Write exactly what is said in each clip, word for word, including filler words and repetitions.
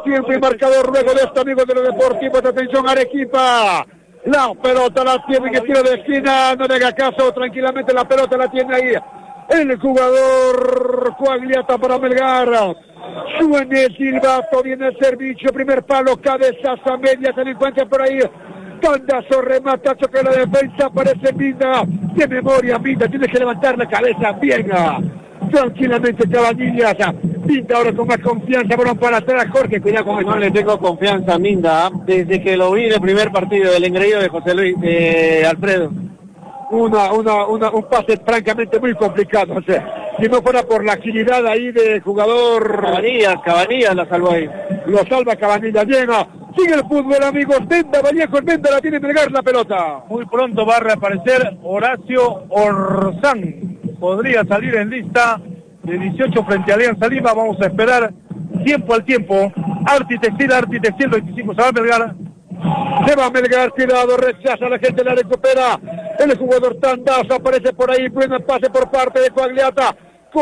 tiempo y marcador luego de esto, amigos de los deportivos. Atención, Arequipa. La pelota la tiene que tiro de esquina, no le haga caso, tranquilamente la pelota la tiene ahí el jugador Coagliata para Melgar. Suena el silbato, viene el servicio, primer palo, cabezazo a media, se le encuentra por ahí. Tandazo, remata, choque la defensa, aparece Minda. De memoria, Minda, tiene que levantar la cabeza, bien. Tranquilamente Cabanillas, Minda ahora con más confianza, bueno para atrás, Jorge, cuidado con eso. No le tengo confianza a Minda, desde que lo vi en el primer partido del engreído de José Luis, eh, Alfredo. Una, una, una, un pase francamente muy complicado, o sea, si no fuera por la agilidad ahí de jugador... Cabanillas, Cabanillas la salvó ahí. Lo salva Cabanillas, llega, sigue el fútbol, amigos, Menda, Vallejo, Menda la tiene Melgar la pelota. Muy pronto va a reaparecer Horacio Orzán, podría salir en lista de dieciocho frente a Alianza Lima, vamos a esperar tiempo al tiempo. Arti Textil, Arti Textil veinticinco, se va a Melgar. Se va a Melgar, cuidado, rechaza, la gente la recupera. El jugador Tandazo aparece por ahí, buen pase por parte de Coagliata.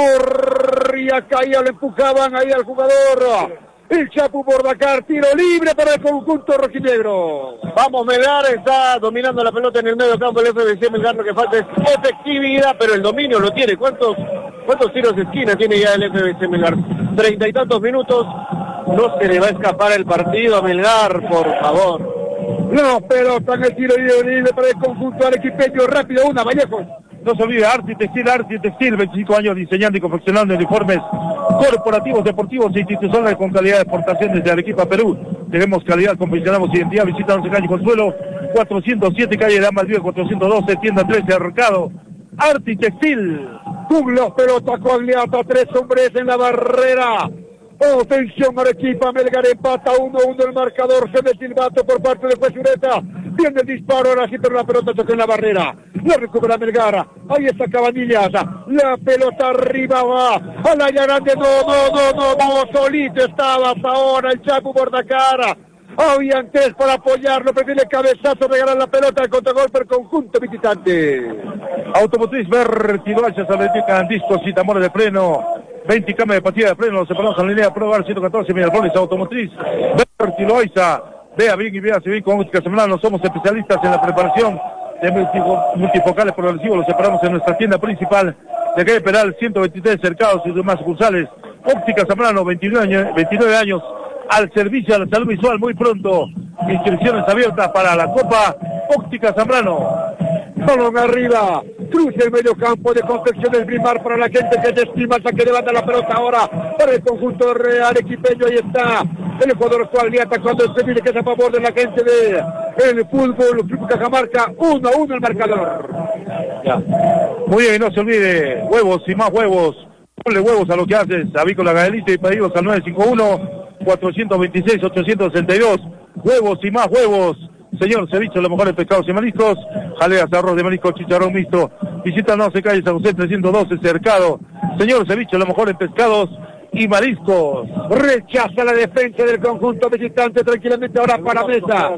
Corría, caía, lo empujaban ahí al jugador. El Chapu Bordacar, tiro libre para el conjunto rojinegro. Vamos, Melgar está dominando la pelota en el medio campo del F B C Melgar, lo que falta es efectividad, pero el dominio lo tiene. ¿Cuántos, cuántos tiros de esquina tiene ya el F B C Melgar? Treinta y tantos minutos, no se le va a escapar el partido a Melgar, por favor. No, pelota en el tiro libre para el conjunto arequipeño, rápido, una, Vallejo. No se olvide, Arti Textil, Arti Textil, veinticinco años diseñando y confeccionando uniformes corporativos, deportivos e institucionales con calidad de exportación desde Arequipa, Perú. Tenemos calidad, confeccionamos identidad, visítanos en calle Consuelo, cuatrocientos siete, calle de Amas Viva, cuatrocientos doce, tienda trece, Arcado. Arti Textil. Douglas, pelota Coagliata, tres hombres en la barrera. Atención, Arequipa, Melgar empata uno uno el marcador, se ve silbato por parte de Juezureta. Viene el disparo, ahora sí, pero la pelota toca en la barrera. La recupera Melgar. Ahí está Cabanillas. La pelota arriba va. A la grande, no, no, no, no, no, solito estaba hasta ahora el Chapu Bordacar. Había antes para apoyarlo, prefiere cabezazo, regalar la pelota al contragolpe el conjunto visitante. Automotriz Vertidoachas, Atlética, discos y tambores de freno. veinte camas de patilla de freno, los separamos en la línea de prueba ciento catorce Miraflores Automotriz Vertiloiza. Vea bien y vea si bien con Óptica Zambrano, somos especialistas en la preparación de multifocales progresivos, los separamos en nuestra tienda principal de calle Peral ciento veintitrés, cercados y demás sucursales. Óptica Zambrano, veintinueve años al servicio de la salud visual, muy pronto inscripciones abiertas para la Copa Óptica Zambrano. Balón arriba, cruce el medio campo de Confecciones Brimar para la gente que te estima, hasta que levanta la pelota ahora para el conjunto arequipeño. Ahí está el jugador Coagliata cuando se mire que es a favor de la gente de el fútbol Club Cajamarca. Uno a uno el marcador. Ya. Muy bien, no se olvide, huevos y más huevos. Ponle huevos a lo que haces, Avícola Gadelita, y pedidos al nueve cinco uno, cuatro dos seis, ocho sesenta y dos. Huevos y más huevos. Señor Ceviche, los mejores pescados y mariscos. Jaleas, arroz de marisco, chicharrón mixto. Visítanos en calle San José trescientos doce, cercado. Señor Ceviche, los mejores pescados y mariscos. Rechaza la defensa del conjunto visitante tranquilamente ahora para Mesa.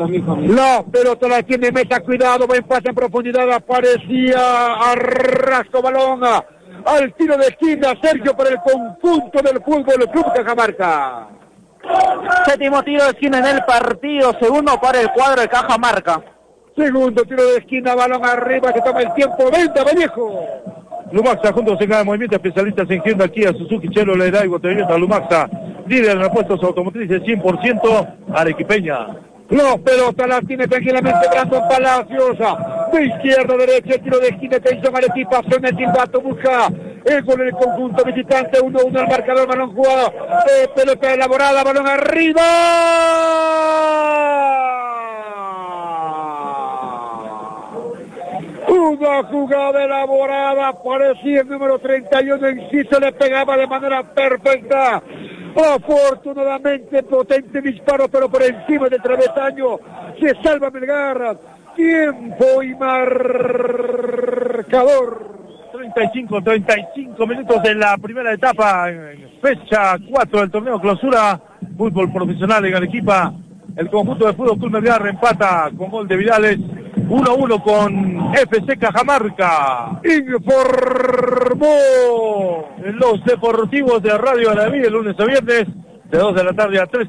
La pelota la tiene Mesa, cuidado, buen pase en profundidad, aparecía Arrasco, balón al tiro de esquina, Sergio, para el conjunto del fútbol Club Cajamarca. Séptimo tiro de esquina en el partido, segundo para el cuadro de Cajamarca. Segundo tiro de esquina, balón arriba, se toma el tiempo, venta Vallejo. Lumaxa, juntos en cada movimiento, especialistas en Hyundai, Kia, Suzuki, Chelo, Leray, Guatevillota, Lumaxa, líder en repuestos automotrices cien por ciento arequipeña. La pelota la tiene tranquilamente Brandon Palacios, de izquierda a derecha, tiro de esquina, atención Arequipa, suena el silbato, busca el gol en el conjunto visitante, uno uno el marcador, balón jugado, eh, pelota elaborada, balón arriba. Una jugada elaborada, parecía el número treinta y uno, en sí se le pegaba de manera perfecta. Afortunadamente potente disparo, pero por encima del travesaño se salva Melgar. Tiempo y marcador. treinta y cinco, treinta y cinco minutos de la primera etapa, fecha cuatro del torneo clausura, fútbol profesional en Arequipa. El conjunto de Fútbol Club Melgar empata con gol de Vidales, uno a uno con F C Cajamarca. Informó los deportivos de Radio Araví, el lunes a viernes, de dos de la tarde a tres.